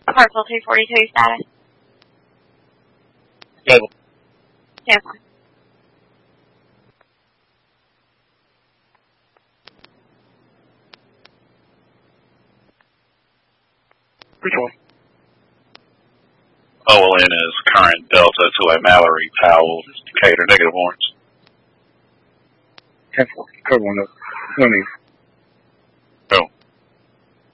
Parcel 242 status. Cable. 10-1. Which one? OLN is current Delta to a Mallory Powell, Decatur, -1. 10-4. Code 1 up. No need.